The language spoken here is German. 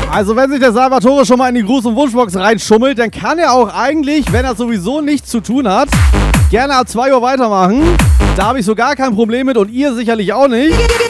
Also wenn sich der Salvatore schon mal in die Gruß- und Wunschbox reinschummelt, dann kann er auch eigentlich, wenn er sowieso nichts zu tun hat, gerne ab 2 Uhr weitermachen. Da habe ich so gar kein Problem mit und ihr sicherlich auch nicht.